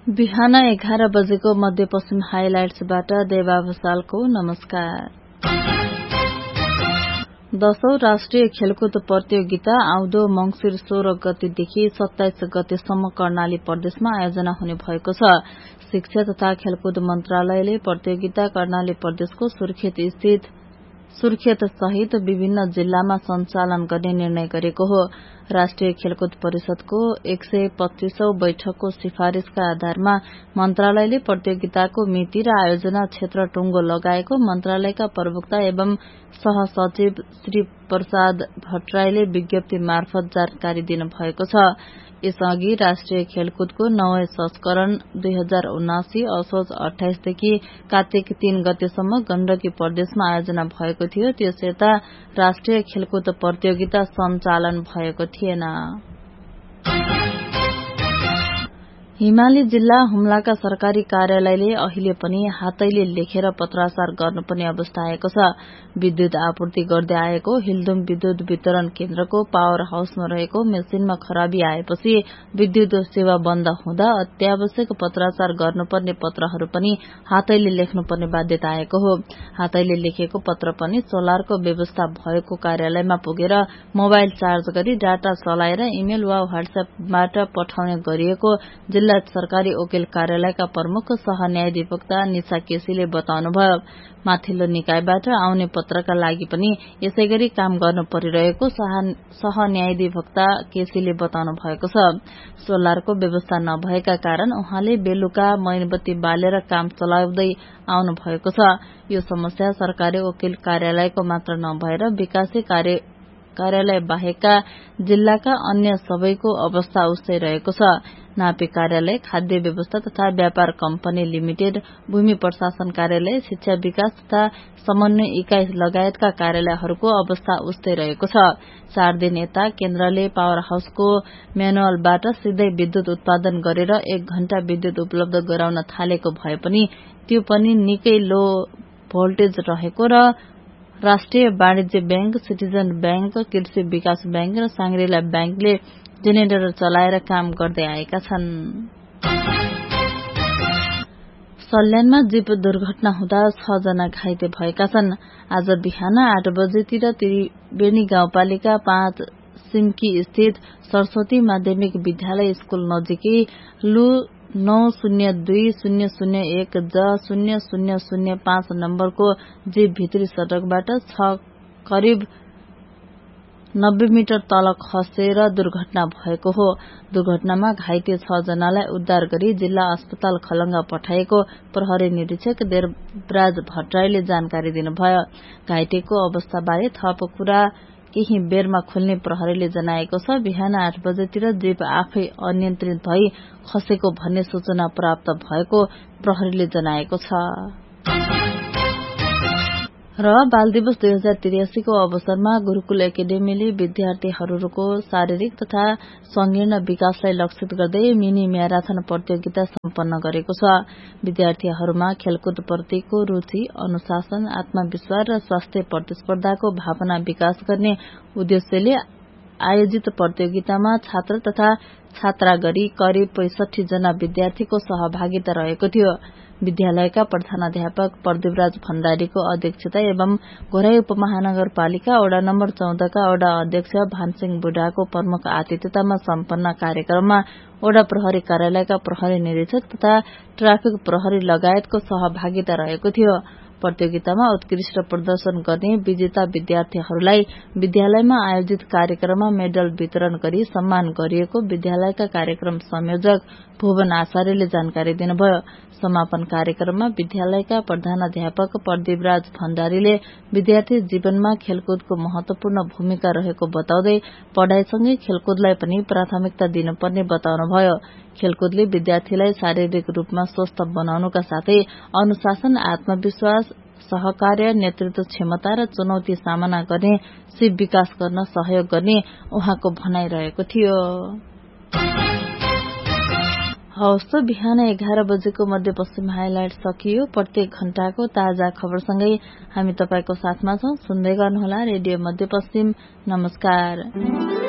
बिहान 11 बजेको मध्यपश्चिम हाइलाइट्सबाट देवा भुसालको नमस्कार। 10औं राष्ट्रिय खेलकुद प्रतियोगिता आउँदो मंसिर 16 गतेदेखि 27 गतेसम्म कर्णाली प्रदेशमा आयोजना हुने भएको छ। शिक्षा तथा खेलकुद मन्त्रालयले प्रतियोगिता कर्णाली प्रदेशको सुर्खेत सहित विभिन्न जिल्लामा सञ्चालन गर्ने निर्णय गरेको हो। राष्ट्रिय खेलकुद परिषदको 125औं बैठकको सिफारिशका आधारमा मन्त्रालयले प्रतियोगिताको मिति र आयोजना क्षेत्र टुंगो लगाएको मन्त्रालयका प्रवक्ता एवं सहसचिव श्री प्रसाद भट्टराईले विज्ञप्ति मार्फत जानकारी दिनुभएको छ। यसअघि राष्ट्रिय खेलकुदको 9औं संस्करण 2079 असोज 28 देखि कार्तिक 3 गतेसम्म गण्डकी प्रदेशमा आयोजना भएको थियो। त्यस यता राष्ट्रिय खेलकुद प्रतियोगिता सञ्चालन भएको थिएन। हिमाली जिल्ला हुम्लाका सरकारी कार्यालयले अहिले पनि हातैले लेखेर पत्राचार गर्नुपर्ने अवस्था आएको छ। विद्युत आपूर्ति गर्दै आएको हिल्दुम विद्युत वितरण केन्द्रको पावर हाउसमा रहेको मेसिनमा खराबी आएपछि विद्युत सेवा बन्द हुँदा अत्यावश्यक पत्राचार गर्नुपर्ने पत्रहरू पनि हातैले लेख्नुपर्ने बाध्यता आएको हो। हातैले लेखेको पत्र पनि सोलरको व्यवस्था भएको कार्यालयमा पुगेर मोबाइल चार्ज गरी डाटा चलाएर इमेल वा व्हाट्सएपबाट पठाउने गरिएको जिल्ला सरकारी वकिल कार्यालयका प्रमुख सहन्यायाधिवक्ता निशा केसीले बताउनुभयो। माथिल्लो निकायबाट आउने पत्रका लागि पनि यसैगरी काम गर्नु परिरहेको सहन्यायाधिवक्ता केसीले बताउनु भएको छ। सोलरको व्यवस्था नभएका कारण उहाँले बेलुका मैनबत्ती बालेर काम चलाउँदै आउनु भएको छ। यो समस्या सरकारी वकिल कार्यालयको मात्र नभएर विकासे कार्यालय बाहेकका जिल्लाका अन्य सबैको अवस्था उस्तै रहेको छ। नापी कार्यालय, खाद्य व्यवस्था तथा व्यापार कम्पनी लिमिटेड, भूमि प्रशासन कार्यालय, शिक्षा विकास तथा समन्वय इकाई लगायतका कार्यालयहरूको अवस्था उस्तै रहेको छ। 4 दिन यता केन्द्रले पावर हाउसको म्यानुअलबाट सिधै विद्युत उत्पादन गरेर 1 घण्टा विद्युत उपलब्ध गराउन थालेको भए पनि त्यो पनि निकै लो भोल्टेज रहेको र राष्ट्रिय वाणिज्य बैंक, सिटिजन बैंक, कृषि विकास बैंक र सांग्रिला बैंकले जेनेरेटर चलाएर काम गर्दै आएका छन्। सल्यानमा जीप दुर्घटना हुँदा 6 जना घाइते भएका छन्। आज बिहान 8 बजेतिर त्रिवेणी गाउँपालिका 5 सिम्की स्थित सरस्वती माध्यमिक विद्यालय स्कूल नजिकै लु 902001 ज 0005 नम्बरको जीप भित्री सड़कबाट करिब 90 मिटर तल खसेर दुर्घटना भएको हो। दुर्घटनामा घाइते 6 जनालाई उद्धार गरी जिल्ला अस्पताल खलंगा पठाएको प्रहरी निरीक्षक देवराज भट्टराईले जानकारी दिनुभयो। घाइतेको अवस्थाबारे थप कुरा केही बेरमा खुल्ने प्रहरीले जनाएको छ। बिहान 8 बजेतिर जीप आफै अनियन्त्रित भई खसेको भन्ने सूचना प्राप्त भएको प्रहरीले जनाएको छ। र बाल दिवस 2083 को अवसरमा गुरूकुल एकेडेमीले विद्यार्थीहरूको शारीरिक तथा संकीर्ण विकासलाई लक्षित गर्दै मिनी म्याराथन प्रतियोगिता सम्पन्न गरेको छ। विद्यार्थीहरूमा खेलकुद प्रतिको रुचि, अनुशासन, आत्मविश्वास र स्वास्थ्य प्रतिस्पर्धाको भावना विकास गर्ने उद्देश्यले आयोजित प्रतियोगितामा छात्र तथा छात्रा गरी करिब 65 जना विद्यार्थीको सहभागिता रहेको थियो। विद्यालयका प्रधानाध्यापक प्रदीपराज भण्डारीको अध्यक्षता एवं घोराई उपमहानगरपालिका वडा नम्बर 14 का वडा अध्यक्ष भानसिंह बुढाको प्रमुख आतिथ्यतामा सम्पन्न कार्यक्रममा वडा प्रहरी कार्यालयका प्रहरी निरीक्षक तथा ट्राफिक प्रहरी लगायतको सहभागिता रहेको थियो। प्रतियोगितामा उत्कृष्ट प्रदर्शन गर्ने विजेता विद्यार्थीहरूलाई विद्यालयमा आयोजित कार्यक्रममा मेडल वितरण गरी सम्मान गरिएको विद्यालयका कार्यक्रम संयोजक भुवन आचार्यले जानकारी दिनुभयो। समापन कार्यक्रममा विद्यालयका प्रधानाध्यापक प्रदीपराज भण्डारीले विद्यार्थी जीवनमा खेलकुदको महत्वपूर्ण भूमिका रहेको बताउँदै पढ़ाईसँगै खेलकुदलाई पनि प्राथमिकता दिनुपर्ने बताउनुभयो। खेलकुदले विद्यार्थीलाई शारीरिक रूपमा स्वस्थ बनाउनुका साथै अनुशासन, आत्मविश्वास, सहकार्य, नेतृत्व क्षमता र चुनौती सामना गर्ने सिप विकास गर्न सहयोग गर्ने उहाँको भनाइ रहेको थियो। हवस् त बिहान 11 बजेको मध्यपश्चिम हाइलाइट सकियो। प्रत्येक घण्टाको ताजा खबरसँगै हामी तपाईको साथमा छौं। सुन्दै गर्नुहोला रेडियो मध्यपश्चिम। नमस्कार।